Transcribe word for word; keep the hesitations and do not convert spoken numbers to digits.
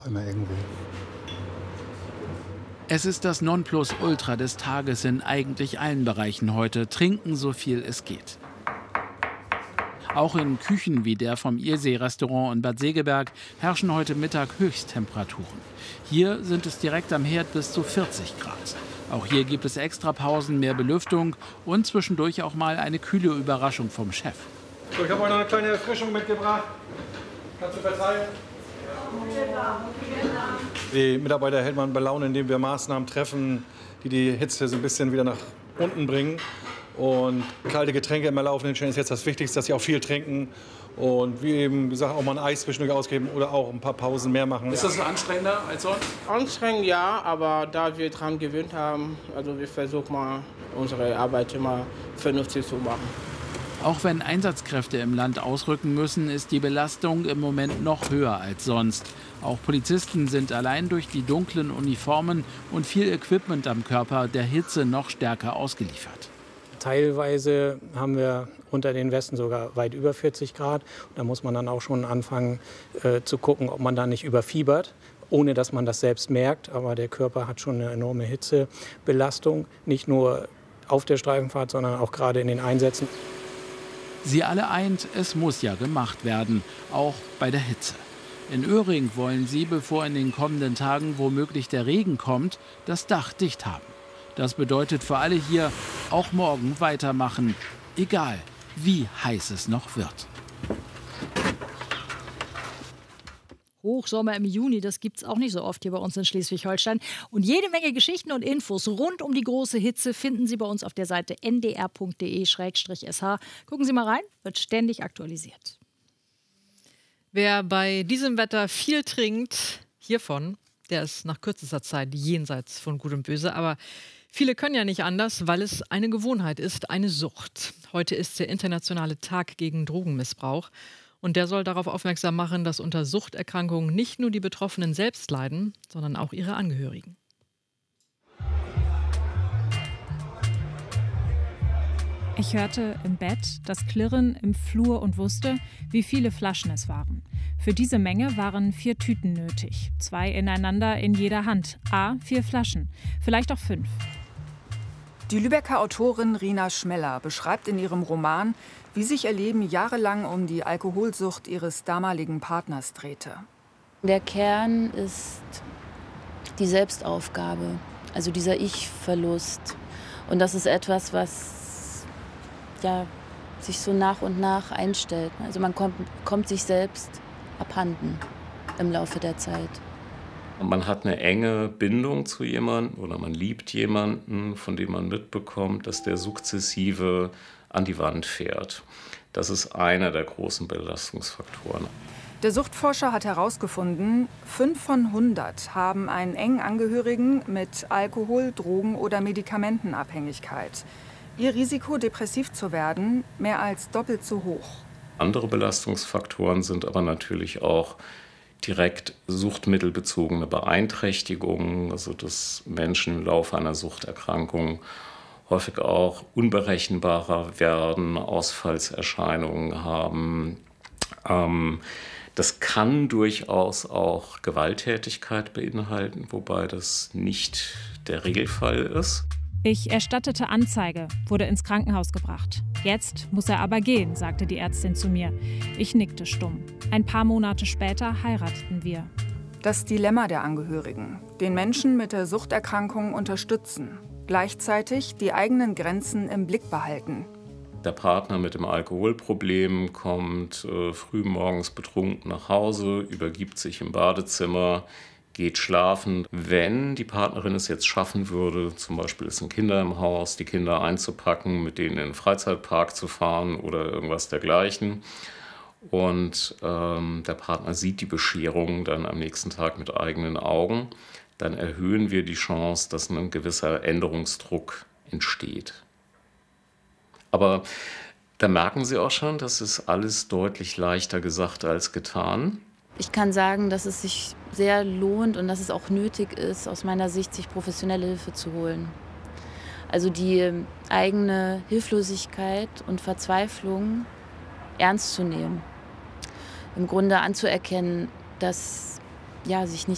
Immer irgendwo. Es ist das Nonplusultra des Tages in eigentlich allen Bereichen heute. Trinken, so viel es geht. Auch in Küchen wie der vom Irsee-Restaurant in Bad Segeberg herrschen heute Mittag Höchsttemperaturen. Hier sind es direkt am Herd bis zu vierzig Grad. Auch hier gibt es Extrapausen, mehr Belüftung und zwischendurch auch mal eine kühle Überraschung vom Chef. So, ich habe euch noch eine kleine Erfrischung mitgebracht. Kannst du verteilen? Die Mitarbeiter hält man bei Laune, indem wir Maßnahmen treffen, die die Hitze so ein bisschen wieder nach unten bringen. Und kalte Getränke im laufenden Stellen ist jetzt das Wichtigste, dass sie auch viel trinken. Und wie eben gesagt, auch mal ein Eis zwischendurch ausgeben oder auch ein paar Pausen mehr machen. Ist das so anstrengender als sonst? Anstrengend ja, aber da wir daran gewöhnt haben, also wir versuchen mal unsere Arbeit immer vernünftig zu machen. Auch wenn Einsatzkräfte im Land ausrücken müssen, ist die Belastung im Moment noch höher als sonst. Auch Polizisten sind allein durch die dunklen Uniformen und viel Equipment am Körper der Hitze noch stärker ausgeliefert. Teilweise haben wir unter den Westen sogar weit über vierzig Grad. Da muss man dann auch schon anfangen äh, zu gucken, ob man da nicht überfiebert, ohne dass man das selbst merkt. Aber der Körper hat schon eine enorme Hitzebelastung, nicht nur auf der Streifenfahrt, sondern auch gerade in den Einsätzen. Sie alle eint, es muss ja gemacht werden, auch bei der Hitze. In Öhring wollen sie, bevor in den kommenden Tagen womöglich der Regen kommt, das Dach dicht haben. Das bedeutet für alle hier, auch morgen weitermachen, egal wie heiß es noch wird. Hochsommer im Juni, das gibt es auch nicht so oft hier bei uns in Schleswig-Holstein. Und jede Menge Geschichten und Infos rund um die große Hitze finden Sie bei uns auf der Seite n d r punkt d e slash s h. Gucken Sie mal rein, wird ständig aktualisiert. Wer bei diesem Wetter viel trinkt, hiervon, der ist nach kürzester Zeit jenseits von Gut und Böse. Aber viele können ja nicht anders, weil es eine Gewohnheit ist, eine Sucht. Heute ist der internationale Tag gegen Drogenmissbrauch. Und der soll darauf aufmerksam machen, dass unter Suchterkrankungen nicht nur die Betroffenen selbst leiden, sondern auch ihre Angehörigen. Ich hörte im Bett das Klirren im Flur und wusste, wie viele Flaschen es waren. Für diese Menge waren vier Tüten nötig. Zwei ineinander in jeder Hand. A, vier Flaschen. Vielleicht auch fünf. Die Lübecker Autorin Rina Schmeller beschreibt in ihrem Roman, wie sich ihr Leben jahrelang um die Alkoholsucht ihres damaligen Partners drehte. Der Kern ist die Selbstaufgabe, also dieser Ich-Verlust. Und das ist etwas, was ja, sich so nach und nach einstellt. Also man kommt, kommt sich selbst abhanden im Laufe der Zeit. Man hat eine enge Bindung zu jemandem oder man liebt jemanden, von dem man mitbekommt, dass der sukzessive an die Wand fährt. Das ist einer der großen Belastungsfaktoren. Der Suchtforscher hat herausgefunden, fünf von hundert haben einen engen Angehörigen mit Alkohol-, Drogen- oder Medikamentenabhängigkeit. Ihr Risiko, depressiv zu werden, mehr als doppelt so hoch. Andere Belastungsfaktoren sind aber natürlich auch direkt suchtmittelbezogene Beeinträchtigungen, also dass Menschen im Laufe einer Suchterkrankung häufig auch unberechenbarer werden, Ausfallserscheinungen haben. Ähm, das kann durchaus auch Gewalttätigkeit beinhalten, wobei das nicht der Regelfall ist. Ich erstattete Anzeige, wurde ins Krankenhaus gebracht. Jetzt muss er aber gehen, sagte die Ärztin zu mir. Ich nickte stumm. Ein paar Monate später heirateten wir. Das Dilemma der Angehörigen: den Menschen mit der Suchterkrankung unterstützen, gleichzeitig die eigenen Grenzen im Blick behalten. Der Partner mit dem Alkoholproblem kommt äh, früh morgens betrunken nach Hause, übergibt sich im Badezimmer, geht schlafen. Wenn die Partnerin es jetzt schaffen würde, zum Beispiel es sind Kinder im Haus, die Kinder einzupacken, mit denen in den Freizeitpark zu fahren oder irgendwas dergleichen, und ähm, der Partner sieht die Bescherung dann am nächsten Tag mit eigenen Augen, dann erhöhen wir die Chance, dass ein gewisser Änderungsdruck entsteht. Aber da merken Sie auch schon, das ist alles deutlich leichter gesagt als getan. Ich kann sagen, dass es sich sehr lohnt und dass es auch nötig ist, aus meiner Sicht, sich professionelle Hilfe zu holen. Also die eigene Hilflosigkeit und Verzweiflung ernst zu nehmen. Im Grunde anzuerkennen, dass ja, sich nichts